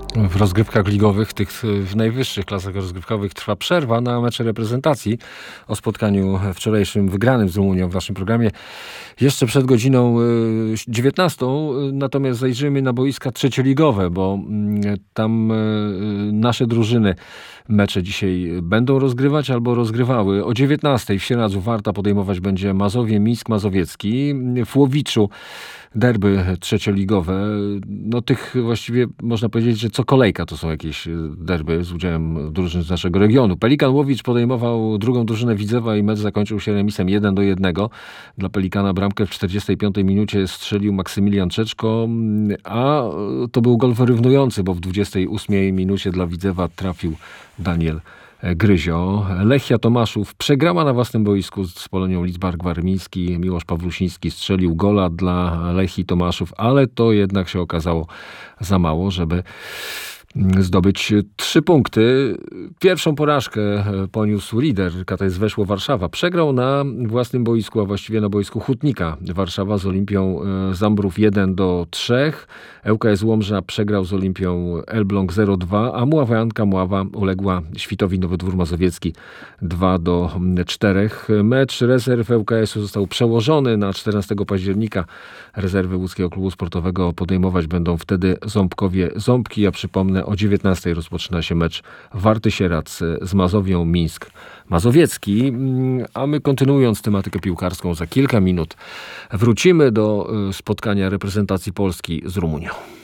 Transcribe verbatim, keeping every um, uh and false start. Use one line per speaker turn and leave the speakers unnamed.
W rozgrywkach ligowych, tych w najwyższych klasach rozgrywkowych trwa przerwa na mecze reprezentacji. O spotkaniu wczorajszym wygranym z Rumunią w naszym programie jeszcze przed godziną dziewiętnastą. Natomiast zajrzyjmy na boiska trzecioligowe, bo tam nasze drużyny mecze dzisiaj będą rozgrywać albo rozgrywały. O dziewiętnastej w Sieradzu Warta podejmować będzie Mazowie Mińsk Mazowiecki. W Łowiczu derby trzecioligowe. No tych właściwie można powiedzieć, że co kolejka to są jakieś derby z udziałem drużyn z naszego regionu. Pelikan Łowicz podejmował drugą drużynę Widzewa i mecz zakończył się remisem jeden do jednego. Dla Pelikana bramkę w czterdziestej piątej minucie strzelił Maksymilian Czeczko, a to był gol wyrównujący, bo w dwudziestej ósmej minucie dla Widzewa trafił Daniel Gryzio. Lechia Tomaszów przegrała na własnym boisku z Polonią Lidzbark Warmiński. Miłosz Pawlusiński strzelił gola dla Lechii Tomaszów, ale to jednak się okazało za mało, żeby zdobyć trzy punkty. Pierwszą porażkę poniósł lider K T S Weszło Warszawa. Przegrał na własnym boisku, a właściwie na boisku Hutnika Warszawa z Olimpią Zambrów jeden do trzech. ŁKS Łomża przegrał z Olimpią Elbląg zero dwa, a Mławianka Mława uległa Świtowi Nowy Dwór Mazowiecki dwa do czterech. Mecz rezerw ŁKS-u został przełożony na czternastego października. Rezerwy łódzkiego klubu sportowego podejmować będą wtedy Ząbkowie Ząbki. Ja przypomnę, o dziewiętnastej rozpoczyna się mecz Warty Sieradz z Mazowią Mińsk Mazowiecki. A my, kontynuując tematykę piłkarską, za kilka minut wrócimy do spotkania reprezentacji Polski z Rumunią.